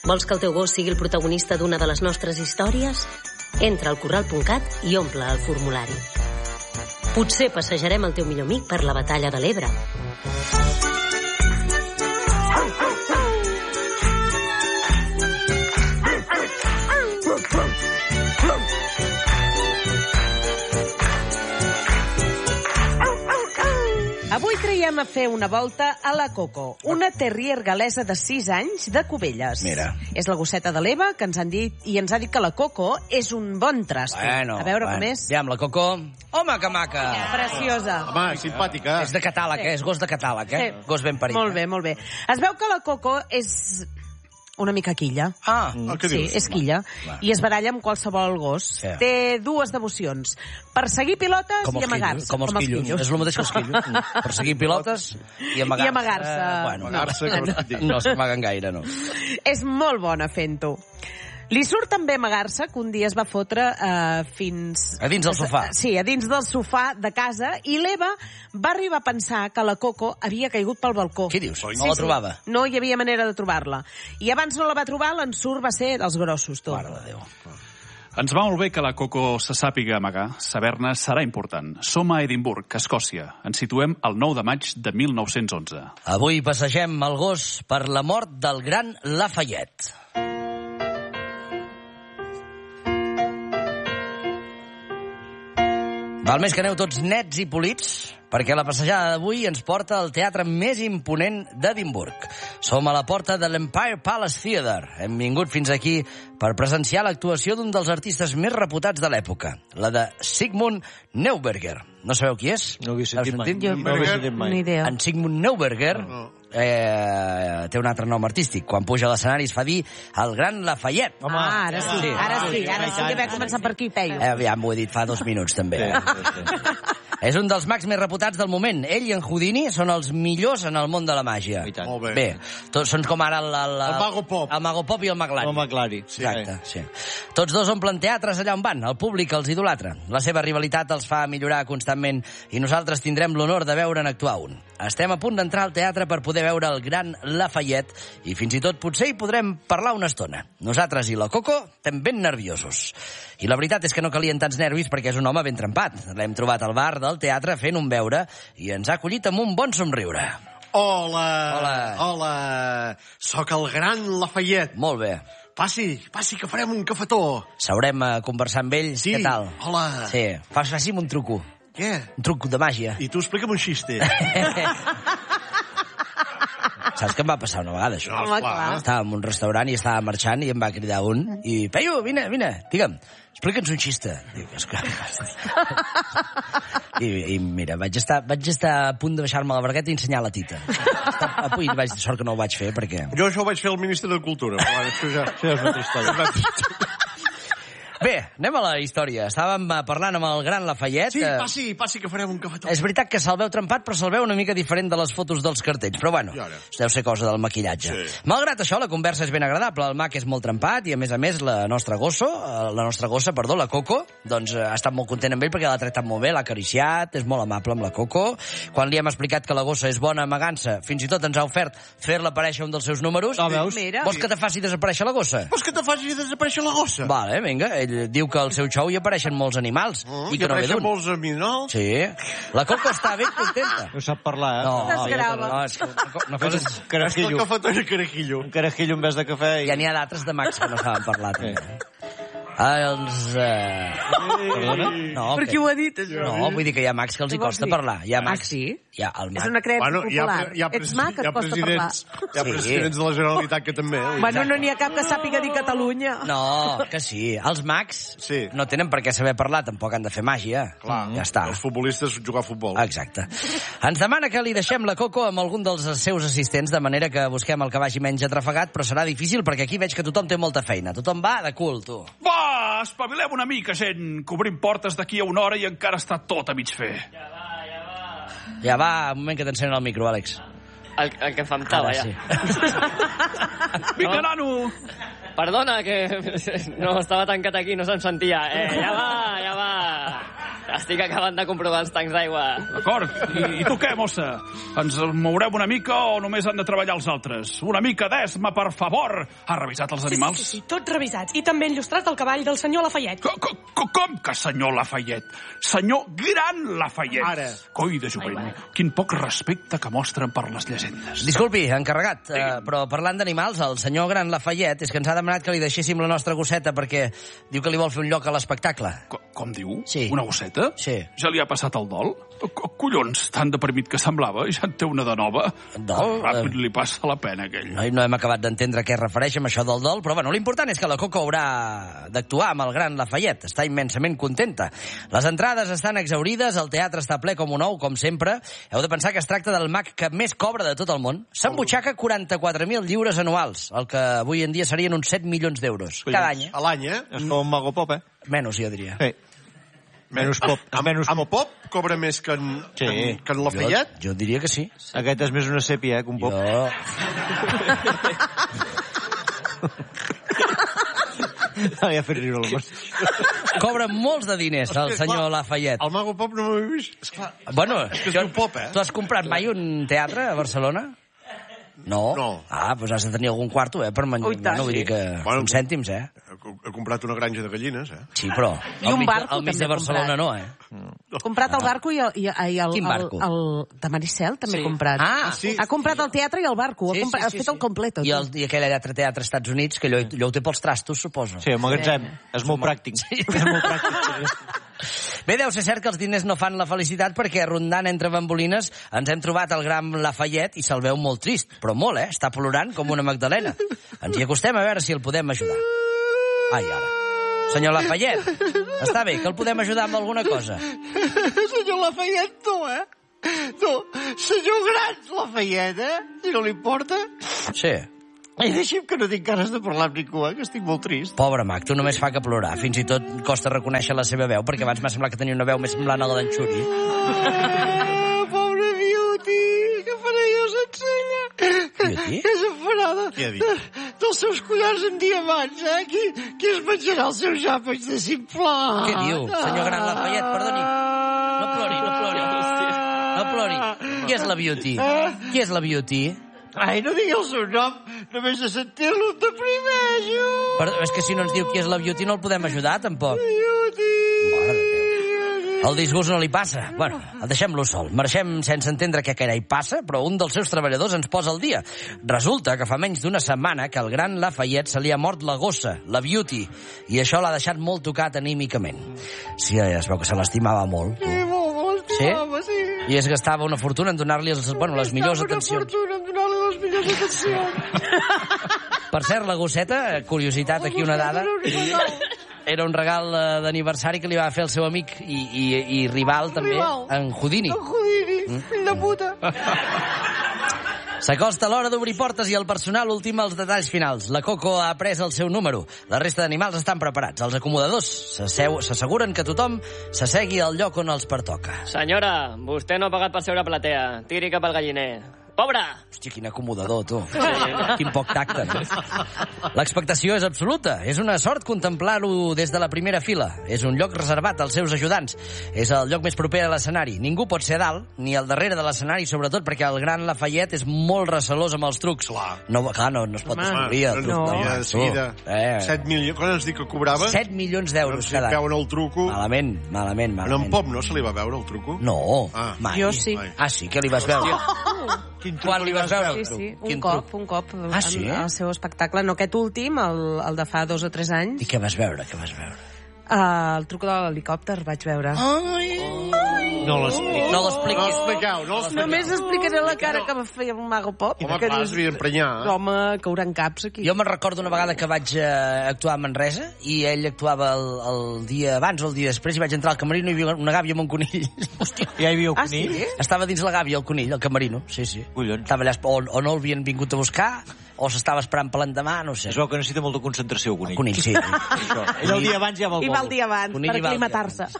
Vols que el teu gos sigui el protagonista d'una de les nostres històries? Entra al corral.cat i omple el formulari. Potser passejarem el teu millor amic per la batalla de l'Ebre. Avui traiem a fer una volta a la Coco, una terrier galesa de 6 anys de Cubelles. Mira. És la gosseta de l'Eva que ens han dit i ens ha dit que la Coco és un bon trasto. A veure com és. Aviam, la Coco... Home, que maca! Preciosa. Home, simpàtica. És de catàleg, és gos de catàleg, Sí. Gos ben parit. Molt bé, molt bé. Es veu que la Coco és una mica quilla. Què Sí, dius? és quilla. I es baralla amb qualsevol gos. Sí. Té dues devocions. Perseguir pilotes i amagar-se. Com els quillos. És el mateix que els quillos. Perseguir pilotes i amagar-se. I amagar-se. Bueno, Amagar-se, no s'amaguen gaire, no. És molt bona fent-ho. Li surt també amagar-se, que un dia es va fotre fins... A dins del sofà. Sí, a dins del sofà de casa, i l'Eva va arribar a pensar que la Coco havia caigut pel balcó. Què dius? No la trobava? No hi havia manera de trobar-la. I abans no la va trobar, l'ensurt va ser dels grossos, tot. Mare de Déu. Ens va molt bé que la Coco se sàpiga amagar. Saber-ne serà important. Som a Edimburg, Escòcia. Ens situem el 9 de maig de 1911. Avui passegem el gos per la mort del gran Lafayette. Val més que aneu tots nets i polits, perquè la passejada d'avui ens porta al teatre més imponent d'Edimburg. Som a la porta de l'Empire Palace Theatre. Hem vingut fins aquí per presenciar l'actuació d'un dels artistes més reputats de l'època, la de Sigmund Neuberger. No sabeu qui és? No ho he sentit mai. No ho he sentit mai. Ni idea. En Sigmund Neuberger té un altre nom artístic. Quan puja a l'escenari es fa dir el gran Lafayette. Home, Ara sí que vam començar per aquí, Peyu. Ja m'ho he dit fa 2 minuts, també. És un dels mags més reputats del moment. Ell i en Houdini són els millors en el món de la màgia. I tant. Molt bé. Bé, tots són com ara el Mago Pop. El Mago Pop i el Maglari. El Maglari. Exacte, sí. Tots dos omplen teatres allà on van. El públic els idolatra. La seva rivalitat els fa millorar constantment i nosaltres tindrem l'honor de veure'n actuar un. Estem a punt d'entrar al teatre per poder veure el gran Lafayette i fins i tot potser hi podrem parlar una estona. Nosaltres i la Coco estem ben nerviosos. I la veritat és que no calien tants nervis perquè és un home ben trempat. L'hem trobat al bar del teatre fent un beure i ens ha acollit amb un bon somriure. Hola. Hola. Hola. Soc el gran Lafayette. Molt bé. Passi, que farem un cafetó. Sabrem conversar amb ell? Sí. Què tal? Hola. Sí. Faci'm un truco. Què? Un truc de màgia. I tu explica'm un xiste. Saps què em va passar una vegada, això? Home, clar. Estava en un restaurant i estava marxant i em va cridar un i... Peyu, vine, digue'm, explica'ns un xiste. Dic, esclar. I mira, vaig estar a punt de baixar-me la bragueta i ensenyar la tita. Avui vaig dir sort que no ho vaig fer, perquè... Jo això ho vaig fer al ministre de Cultura. Però això ja... Això és una altra història. Bé, anem a la història. Estàvem parlant amb el gran Lafayette. Sí, passi, que farem un cafetó. És veritat que se'l veu trempat, però se'l veu una mica diferent de les fotos dels cartells. Però bueno, deu ser cosa del maquillatge. Sí. Malgrat això, la conversa és ben agradable. El Mac és molt trempat i, a més, la nostra gossa, la Coco, doncs ha estat molt content amb ell perquè l'ha tractat molt bé, l'ha acariciat, és molt amable amb la Coco. Quan li hem explicat que la gossa és bona amagant-se, fins i tot ens ha ofert fer-la aparèixer un dels seus números. Veus? Mira. Vols que te faci desaparèixer la gossa? Vols que te faci desaparèixer la gossa? Vale, vinga. Ell diu que al seu show hi apareixen molts animals. I que no ve apareixen d'un. molts aminals? Sí. La Coco està ben contenta. No sap parlar, eh? Desgrava. No, és que una cosa és... És que el Carajillo. cafetó era carajillo. Un carajillo en vez de cafè. Ja n'hi ha d'altres de mags que no saben parlar, també. Perdona? No, Per qui ho ha dit, això? No, vull dir que hi ha mags que els hi Què vols costa dir? parlar. Hi ha mags... sí? Hi ha el mag. És una creença popular. Ets mag, et costa parlar. Hi ha presidents de la Generalitat que també. Bueno, no n'hi ha cap que sàpiga dir Catalunya. No, que sí. Els mags no tenen per què saber parlar, tampoc han de fer màgia. Clar, ja està. els futbolistes jugar a futbol. Exacte. Ens demana que li deixem la Coco amb algun dels seus assistents, de manera que busquem el que vagi menys atrafegat, però serà difícil perquè aquí veig que tothom té molta feina. Tothom va de cul, tu. Va, espavilem una mica, gent. Cobrim portes d'aquí a una hora i encara està tot a mig fer. Ja va, un moment que t'encenen el micro, Àlex. El que faltava, ja. Sí. Vinga, nano! Perdona, que no estava tancat aquí, no se'm sentia. Ja va. Estic acabant de comprovar els tancs d'aigua. D'acord. I tu què, mossa? Ens mourem una mica o només han de treballar els altres? Una mica d'esma, per favor! Ha revisat els animals? Sí, tots revisats. I també enllustrat el cavall del senyor Lafayette. Com que senyor Lafayette? Senyor Gran Lafayette. Ara. Coi de jovent. Quin poc respecte que mostren per les llegendes. Disculpi, encarregat, però parlant d'animals, el senyor Gran Lafayette és que ens ha demanat que li deixéssim la nostra gosseta perquè diu que li vol fer un lloc a l'espectacle. Com diu? Sí. Una gosseta? Sí. Ja li ha passat el dol? Collons, tan deprimit que semblava, ja en té una de nova. Dol? Ràpid li passa la pena, aquell. No hem acabat d'entendre què es refereix amb això del dol, però bueno, l'important és que la Coco haurà d'actuar amb el Gran Lafayette. Està immensament contenta. Les entrades estan exhaurides, el teatre està ple com un ou, com sempre. Heu de pensar que es tracta del mag que més cobra de tot el món. S'embutxaca 44.000 lliures anuals, el que avui en dia serien uns 7 milions d'euros. Cada any. A l'any, eh? És com un mago pop, eh? Menys, jo diria. Sí. Menys pop. Amb pop cobra més que en Lafayette? Jo diria que sí. Aquest és més una sèpia, que un pop. Havia fet riure la Mercè. Cobra molts de diners, el senyor Lafayette. El mago pop no m'ho he vist. Esclar, Bueno, és un pop, eh? tu has comprat mai un teatre a Barcelona? No? No. Ah, doncs has de tenir algun quarto, per menjar. No vull dir que... Bueno, uns cèntims, He comprat una granja de gallines, eh? Sí, però... I un barco al mig també de Barcelona comprat. no, He comprat el barco i el Quin barco? el de Maricel també he comprat. Ah, sí. Ha comprat el teatre i el barco. Ha fet el completo. I aquell altre teatre als Estats Units, que allò ho té pels trastos, suposo. Sí, el magatzem. És molt pràctic. Sí. És molt pràctic. Bé, deu ser cert que els diners no fan la felicitat perquè rondant entre bambolines ens hem trobat el Gran Lafayette i se'l veu molt trist, però molt, està plorant com una magdalena. Ens hi acostem a veure si el podem ajudar. Ai, ara. Senyor Lafayette, està bé, que el podem ajudar amb alguna cosa. Senyor Lafayette, tu, Tu, senyor Gran Lafayette, Si no li importa. Sí. Ai, deixi'm que no tinc ganes de parlar amb ningú, que estic molt trist. Pobre mag, tu només fa que plorar. Fins i tot costa reconèixer la seva veu, perquè abans m'ha semblat que tenia una veu més semblant a la d'en Xuri. Pobre Beauty, què faré jo sense ella? Beauty? Que és enfadada. Què ha dit? Dels seus collars en diamants, Qui es menjarà els seus àpats de simplar? Què diu, senyor Gran Lafayette? Perdoni. No plori, no plori. No plori. Qui és la Beauty? Qui és la Beauty? Ai, no digui el seu nom. Només de sentir-lo em deprimeixo. Però és que si no ens diu qui és la Beauty no el podem ajudar, tampoc. Beauty. Mare de Déu. El disgust no li passa. Bueno, deixem-lo sol. Marxem sense entendre què carai passa, però un dels seus treballadors ens posa al dia. Resulta que fa menys d'una setmana que al Gran Lafayette se li ha mort la gossa, la Beauty, i això l'ha deixat molt tocat anímicament. Sí, es veu que se l'estimava molt. Tu. Sí? I es gastava una fortuna en donar-li les millors atencions. Per cert, la gosseta, curiositat, aquí una dada, era un regal d'aniversari que li va fer el seu amic i rival també, en Houdini. Fill de puta. S'acosta l'hora d'obrir portes i el personal ultima els detalls finals. La Coco ha pres el seu número. La resta d'animals estan preparats. Els acomodadors s'asseguren que tothom s'assegui al lloc on els pertoca. Senyora, vostè no ha pagat per seure a platea. Tiri cap al galliner. Pobre! Hòstia, quin acomodador, tu. Quin poc tacte, no? L'expectació és absoluta. És una sort contemplar-ho des de la primera fila. És un lloc reservat als seus ajudants. És el lloc més proper a l'escenari. Ningú pot ser a dalt, ni al darrere de l'escenari, sobretot perquè el Gran Lafayette és molt recelós amb els trucs. No es pot descobrir el truc. De seguida. 7 milions... Quan ens dic que cobrava? 7 milions d'euros cada any. Veuen el truco. Malament. En Pop no se li va veure el truco? No, mai. Jo sí. Ah, sí? Què li vas veure? Quan li vas veure? Sí, un cop. Ah, sí? Al seu espectacle, no aquest últim, el de fa 2 o 3 anys. I què vas veure? El truc de l'helicòpter vaig veure. No l'expliquis. Només explicaré la cara que va fer el Mago Pop. Home, clar, es devia emprenyar. Home, cauran caps aquí. Jo me'n recordo una vegada que vaig actuar a Manresa i ell actuava el dia abans o el dia després i vaig entrar al camerino i hi havia una gàbia amb un conill. Hòstia. Ja hi havia el conill? Sí? Estava dins la gàbia, el conill, el camerino. Sí. Collons. Estava allà, o no l'havien vingut a buscar o s'estava esperant per l'endemà, no sé. Es veu que necessita molta concentració, el conill. El conill, sí. Ell el dia abans ja va al I va el dia abans, per aclimatar-se.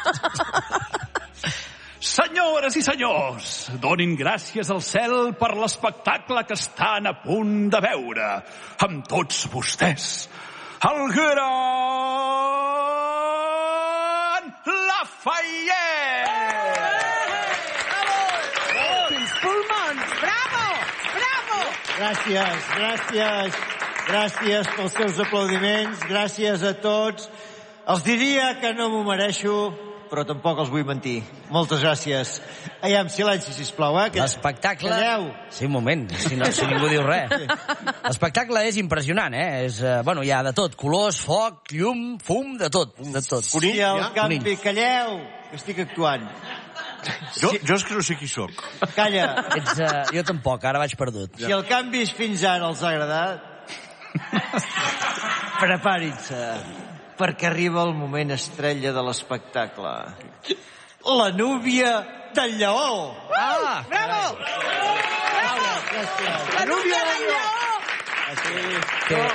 Senyores i senyors, donin gràcies al cel per l'espectacle que estan a punt de veure. Amb tots vostès, el Gran Lafayette! Gràcies pels teus aplaudiments, gràcies a tots. Els diria que no m'ho mereixo, però tampoc els vull mentir. Moltes gràcies. Aviam, silenci, sisplau, L'espectacle... Calleu. Sí, un moment, si ningú diu res. L'espectacle és impressionant, hi ha de tot. Colors, foc, llum, fum, de tot. Si al campi, calleu, que estic actuant. Jo és que no sé qui sóc. Calla. Jo tampoc, ara vaig perdut. Si el canvi fins ara els ha agradat, preparin-se, perquè arriba el moment estrella de l'espectacle. La núvia del lleó. Bravo! La núvia del lleó!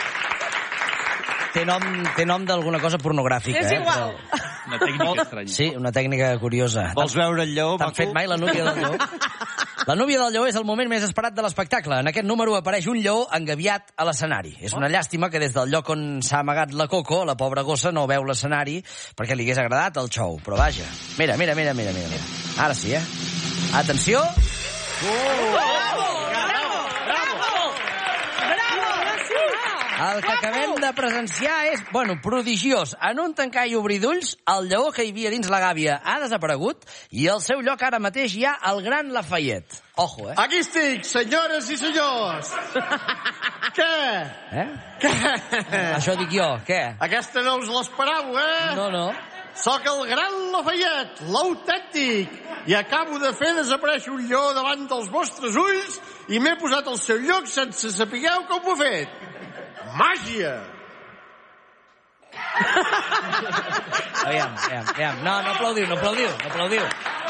Té nom d'alguna cosa pornogràfica. És igual. Una tècnica estranya. Sí, una tècnica curiosa. Vols veure el lleó, T'han fet mai la núvia del lleó? La núvia del lleó és el moment més esperat de l'espectacle. En aquest número apareix un lleó engabiat a l'escenari. És una llàstima que des del lloc on s'ha amagat la Coco, la pobra gossa no veu l'escenari perquè li hagués agradat el show. Però vaja, mira. Ara sí, Atenció. El que acabem de presenciar és, prodigiós. En un tancar i obrir d'ulls, el lleó que hi havia dins la gàbia ha desaparegut i al seu lloc ara mateix hi ha el gran Lafayette. Ojo, Aquí estic, senyores i senyors. Què? Què? Això dic jo, què? Aquesta no us l'esperàveu, No. Soc el gran Lafayette, l'autèntic, i acabo de fer desaparèixer un lleó davant dels vostres ulls i m'he posat al seu lloc sense sapigueu com ho he fet. Màgia! Aviam. No aplaudiu.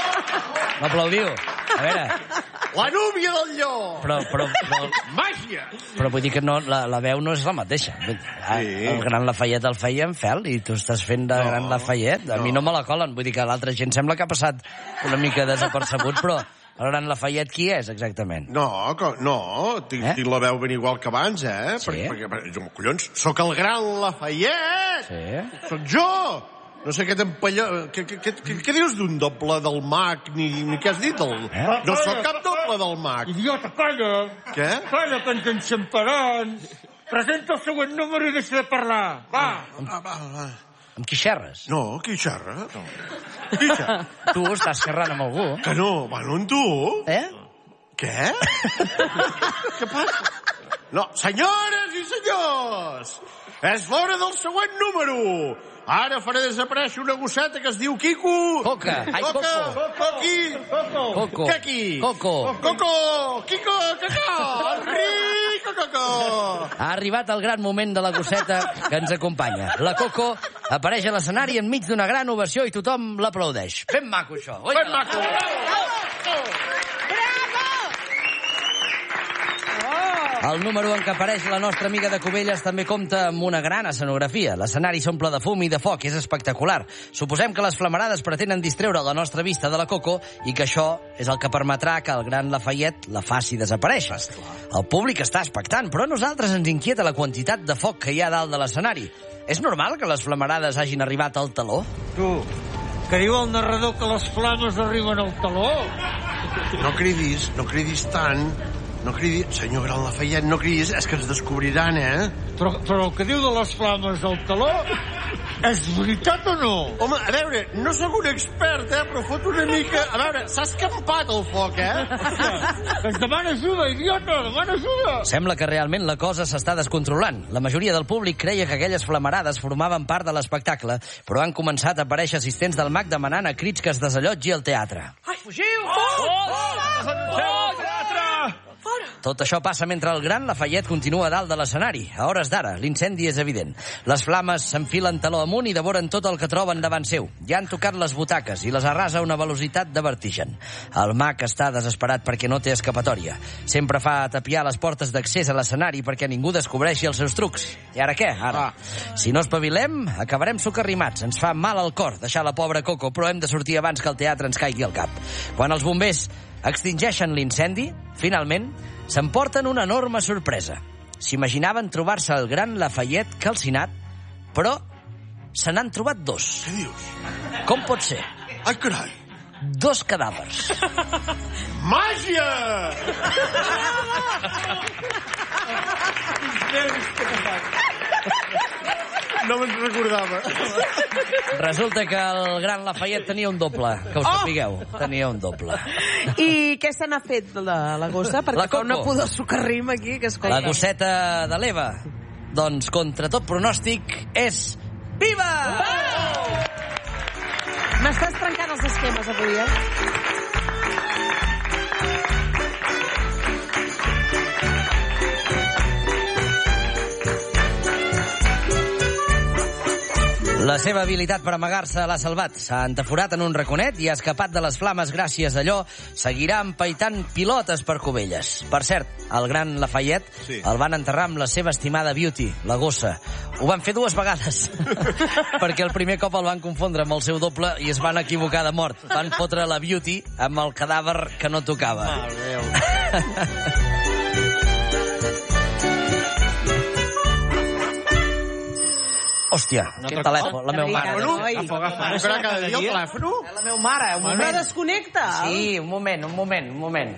A veure... La núvia del lleó! Però... Màgia! Però vull dir que no, la veu no és la mateixa. El gran Lafayette el feia en Fel i tu estàs fent de gran Lafayette. A mi no me la colen. Vull dir que l'altra gent sembla que ha passat una mica desapercebut, però el gran Lafayette qui és, exactament? No, tinc la veu ben igual que abans, Sí? Perquè jo, collons, sóc el gran Lafayette! Sí? Sóc jo! No sé què t'empalló... Què dius d'un doble del mag, ni què has dit? No sóc cap doble del mag. Idiota, calla! Què? Calla, que ens enxamparan! Presenta el següent número i deixa de parlar. Va! Amb qui xerres? No, qui xerra? No. Qui xerra? Tu estàs xerrant amb algú. Que no, amb tu? Què? Què passa? No, senyores i senyors! És l'hora del següent número! Ara faré desaparèixer una gosseta que es diu Quico. Coca. Ai, Coco. Coco. Kaki. Coco. Coco. Quico. Cacó. Rico Coco. Ha arribat el gran moment de la gosseta que ens acompanya. La Coco apareix a l'escenari enmig d'una gran ovació i tothom l'aplaudeix. Ben maco, això. Ben maco. El número en què apareix la nostra amiga de Cubelles també compta amb una gran escenografia. L'escenari s'omple de fum i de foc, és espectacular. Suposem que les flamarades pretenen distreure la nostra vista de la Coco i que això és el que permetrà que el gran Lafayette la faci desaparèixer. El públic està expectant, però a nosaltres ens inquieta la quantitat de foc que hi ha dalt de l'escenari. És normal que les flamarades hagin arribat al taló? Tu, que diu el narrador que les flames arriben al taló? No cridis tant. No cridis, senyor gran Lafayette, no cridis, és que ens descobriran, Però el que diu de les flames al taló és veritat o no? Home, a veure, no sóc un expert, però fot una mica... A veure, s'ha escampat el foc, Ens demana ajuda, idiota, demana ajuda! Sembla que realment la cosa s'està descontrolant. La majoria del públic creia que aquelles flamarades formaven part de l'espectacle, però han començat a aparèixer assistents del MAC demanant a crits que es desallotgi el teatre. Ai, fugiu! Tot això passa mentre el gran Lafayette continua a dalt de l'escenari. A hores d'ara, l'incendi és evident. Les flames s'enfilen taló amunt i devoren tot el que troben davant seu. Ja han tocat les butaques i les arrasa a una velocitat de vertigen. El mag està desesperat perquè no té escapatòria. Sempre fa tapiar les portes d'accés a l'escenari perquè ningú descobreixi els seus trucs. I ara què? Ara. Si no espavilem, acabarem socarrimats. Ens fa mal al cor deixar la pobra Coco, però hem de sortir abans que el teatre ens caigui al cap. Quan els bombers extingeixen l'incendi, finalment, s'emporten una enorme sorpresa. S'imaginaven trobar-se el gran Lafayette calcinat, però se n'han trobat dos. Què dius? Com pot ser? Ai, carai. 2 cadàvers. Màgia! No me'n recordava. Resulta que el gran Lafayette tenia un doble, que ho sapigueu. Tenia un doble. I què se n'ha fet de la gossa? Perquè fa una pudor socarrim aquí, que escolta. La gosseta de l'Eva, doncs, contra tot pronòstic, és viva! M'estàs trencant els esquemes avui, La seva habilitat per amagar-se l'ha salvat. S'ha entaforat en un raconet i ha escapat de les flames gràcies a allò. Seguirà empaitant pilotes per Cubelles. Per cert, el gran Lafayette el van enterrar amb la seva estimada Beauty, la gossa. Ho van fer 2 vegades, perquè el primer cop el van confondre amb el seu doble i es van equivocar de mort. Van fotre la Beauty amb el cadàver que no tocava. Hòstia, quin telèfon, la meva mare. Agafa cada dia el telèfon? La meva mare, un moment. Però desconnecta. Sí, un moment.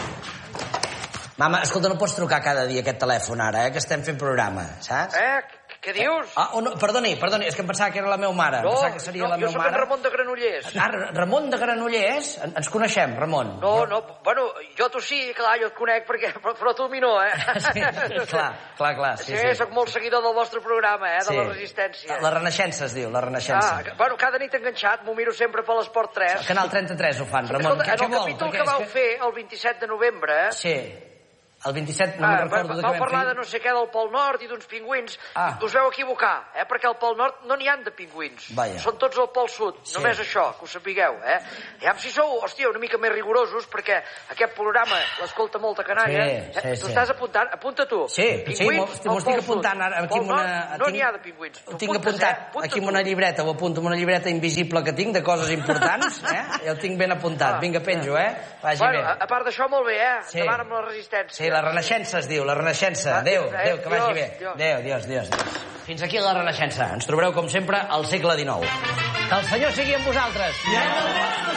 Mama, escolta, no pots trucar cada dia aquest telèfon ara, que estem fent programa, saps? Què dius? No, perdoni, és que em pensava que era la meva mare. No, pensava que seria la meva jo soc mare. en Ramon de Granollers. Ramon de Granollers? Ens coneixem, Ramon? No, bueno, jo tu sí, clar, jo et conec, però tu a mi no, Sí, clar, sí. Soc molt seguidor del vostre programa, de la Resistència. La Renaixença es diu, la Renaixença. Bueno, cada nit enganxat, m'ho miro sempre per l'Esport 3. Canal 33 ho fan, Ramon. Escolta, en el capítol que vau fer el 27 de novembre... Sí. El 27, no me'n recordo de què vam fer. Vau parlar de no sé què del Pol Nord i d'uns pingüins. Us vau equivocar, perquè al Pol Nord no n'hi han de pingüins. Són tots al Pol Sud. Només això, que ho sapigueu. Aviam si sou, hòstia, una mica més rigorosos, perquè aquest programa l'escolta molta canalla. Tu estàs apuntant? Apunta tu. Sí, m'ho estic apuntant ara. Pol Nord no n'hi ha de pingüins. Ho tinc apuntat aquí en una llibreta, ho apunto en una llibreta invisible que tinc de coses importants. I el tinc ben apuntat. Vinga, penjo, vagi bé. A part d'això, molt bé, endavant amb la Resistència. Sí, la Renaixença es diu, la Renaixença. Adéu, que vagi bé. Adéu. Fins aquí la Renaixença. Ens trobareu, com sempre, al segle XIX. Que el Senyor sigui amb vosaltres.